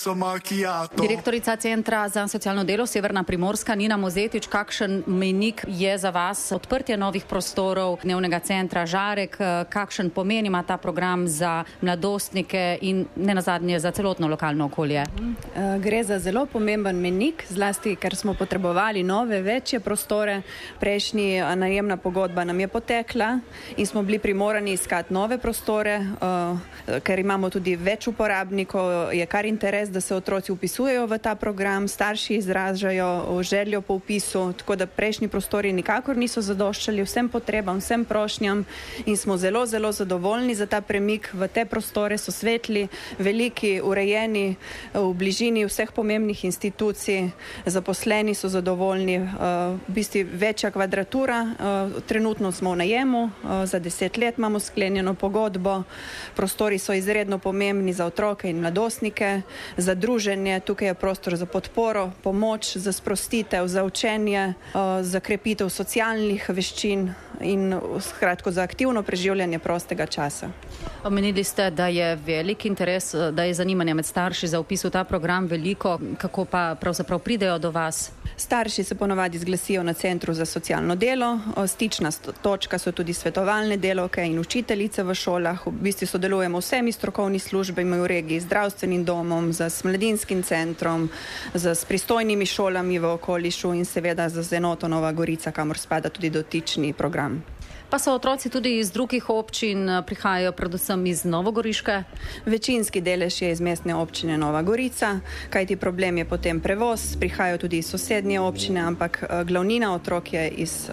Direktorica Centra za socialno delo Severna Primorska Nina Mozetič, kakšen mejnik je za vas odprtje novih prostorov dnevnega centra Žarek, kakšen pomen ima ta program za mladostnike in nenazadnje za celotno lokalno okolje? Gre za zelo pomemben mejnik, zlasti ker smo potrebovali nove, večje prostore. Prejšnji najemna pogodba nam je potekla in smo bili primorani iskati nove prostore, ker imamo tudi več uporabnikov, je kar interes, da se otroci upisujejo v ta program, starši izražajo željo po upisu, tako da prejšnji prostori nikakor niso zadoščali vsem potrebam, vsem prošnjam in smo zelo, zelo zadovoljni za ta premik. V te prostore so svetli, veliki, urejeni, v bližini vseh pomembnih institucij, zaposleni so zadovoljni, v bistvu večja kvadratura, trenutno smo v najemu, za 10 let imamo sklenjeno pogodbo, prostori so izredno pomembni za otroke in mladostnike, za druženje, tukaj je prostor za podporo, pomoč, za sprostitev, za učenje, za krepitev socialnih veščin in skratko za aktivno preživljanje prostega časa. Omenili ste, da je velik interes, da je zanimanje med starši za vpis v ta program veliko, kako pa pravzaprav pridejo do vas? Starši se ponavadi zglasijo na Centru za socialno delo, stična točka so tudi svetovalne delavke in učiteljice v šolah, v bistvu sodelujemo vsemi strokovni službami v regiji, zdravstvenim domom, z mladinskim centrom, s pristojnimi šolami v okolišu in seveda z enoto Nova Gorica, kamor spada tudi dotični program. Pa so otroci tudi iz drugih občin, prihajajo predvsem iz Novogoriške? Večinski delež je iz mestne občine Nova Gorica, kajti problem je potem prevoz, prihajajo tudi iz sosednje občine, ampak glavnina otrok je iz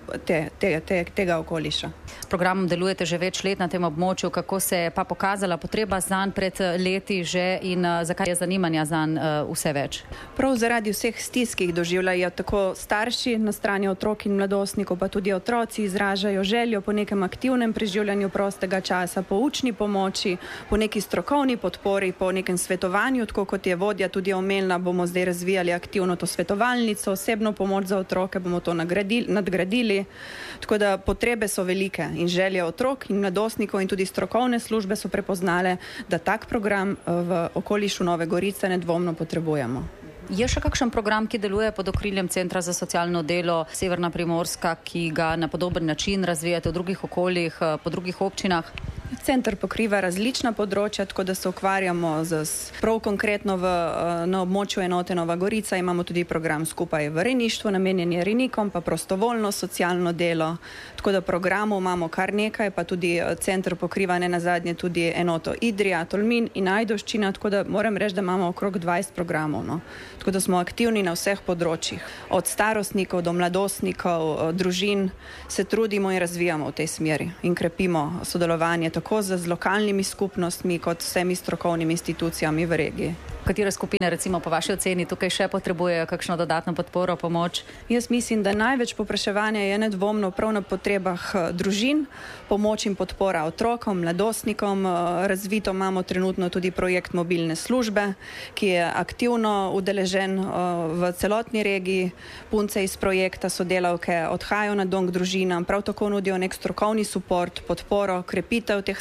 tega okoliša. S programom delujete že več let na tem območju, kako se je pa pokazala potreba zanj pred leti že in zakaj je zanimanja zanj vse več? Prav zaradi vseh stisk, ki jih doživljajo tako starši na strani otrok in mladostnikov, pa tudi otroci izražajo željo po nekem aktivnem preživljanju prostega časa, po učni pomoči, po neki strokovni podpori, po nekem svetovanju, tako kot je vodja tudi omenila, bomo zdaj razvijali aktivno to svetovalnico, osebno pomoč za otroke, bomo to nadgradili. Tako da potrebe so velike in želje otrok in mladostnikov in tudi strokovne službe so prepoznale, da tak program v okolišu Nove Gorice nedvomno potrebujemo. Je še kakšen program, ki deluje pod okriljem Centra za socialno delo Severna Primorska, ki ga na podoben način razvijate v drugih okoljih, po drugih občinah? Center pokriva različna področja, tako da se ukvarjamo prav konkretno na območju enote Nova Gorica. Imamo tudi program skupaj v rejništvu, namenjen je rejnikom, pa prostovoljno socialno delo. Tako da programov imamo kar nekaj, pa tudi center pokriva nenazadnje tudi enoto Idrija, Tolmin in Ajdovščina, tako da moram reči, da imamo okrog 20 programov. No. Tako da smo aktivni na vseh področjih. Od starostnikov do mladostnikov, družin se trudimo in razvijamo v tej smeri in krepimo sodelovanje tako z lokalnimi skupnostmi kot vsemi strokovnimi institucijami v regiji. Katere skupine recimo po vaši oceni tukaj še potrebujejo kakšno dodatno podporo, pomoč? Jaz mislim, da največ povpraševanja je nedvomno prav na potrebah družin, pomoč in podpora otrokom, mladostnikom. Razvito imamo trenutno tudi projekt mobilne službe, ki je aktivno udeležen v celotni regiji. Punce iz projekta sodelavke odhajajo na dom k družinam, prav tako nudijo nek strokovni suport, podporo, krepitev teh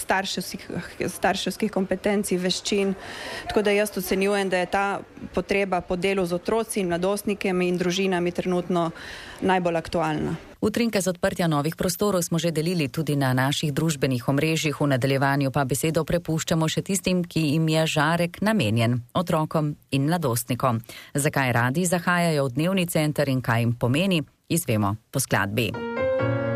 starševskih kompetencij, veščin. Tako da jaz ocenjujem, da je ta potreba po delu z otroci in mladostnikami in družinami trenutno najbolj aktualna. Utrinke z odprtja novih prostorov smo že delili tudi na naših družbenih omrežjih, v nadaljevanju pa besedo prepuščamo še tistim, ki jim je Žarek namenjen, otrokom in mladostnikom. Zakaj radi zahajajo v dnevni center in kaj jim pomeni, izvemo po skladbi.